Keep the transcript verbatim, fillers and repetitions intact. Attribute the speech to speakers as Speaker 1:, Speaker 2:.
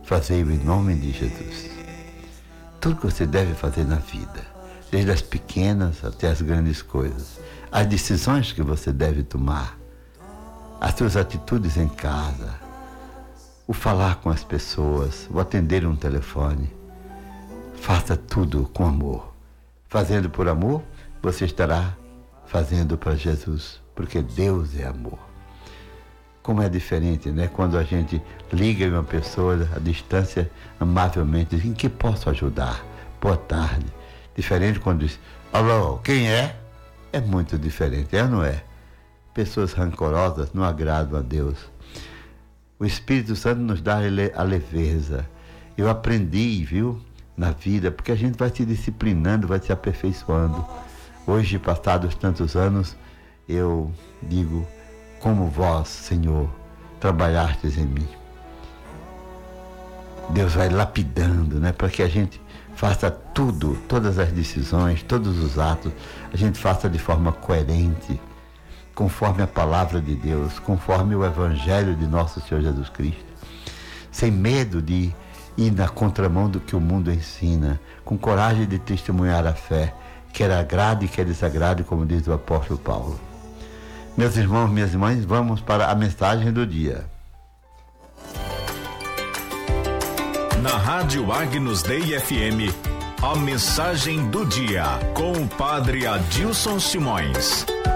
Speaker 1: fazei-o em nome de Jesus. Tudo que você deve fazer na vida, desde as pequenas até as grandes coisas, as decisões que você deve tomar, as suas atitudes em casa, o falar com as pessoas, o atender um telefone, faça tudo com amor. Fazendo por amor, você estará fazendo para Jesus, porque Deus é amor. Como é diferente, né? Quando a gente liga uma pessoa à distância, amavelmente, diz, em que posso ajudar? Boa tarde. Diferente quando diz, alô, quem é? É muito diferente, é ou não é? Pessoas rancorosas não agradam a Deus. O Espírito Santo nos dá a leveza. Eu aprendi, viu, na vida, porque a gente vai se disciplinando, vai se aperfeiçoando. Hoje, passados tantos anos, eu digo, como vós, Senhor, trabalhastes em mim. Deus vai lapidando, né, para que a gente faça tudo, todas as decisões, todos os atos, a gente faça de forma coerente, conforme a palavra de Deus, conforme o Evangelho de nosso Senhor Jesus Cristo, sem medo de ir na contramão do que o mundo ensina, com coragem de testemunhar a fé, quer agrade, quer desagrade, como diz o apóstolo Paulo. Meus irmãos, minhas irmãs, vamos para a mensagem do dia.
Speaker 2: Na Rádio Agnus Dei F M, a mensagem do dia, com o padre Adilson Simões.